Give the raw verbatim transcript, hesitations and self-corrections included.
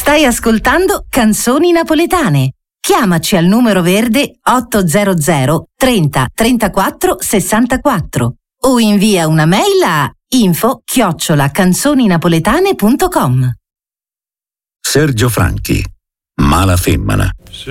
Stai ascoltando Canzoni Napoletane. Chiamaci al numero verde ottocento trenta trentaquattro sessantaquattro o invia una mail a info chiocciola canzoninapoletane punto com. Sergio Franchi, Mala femmina.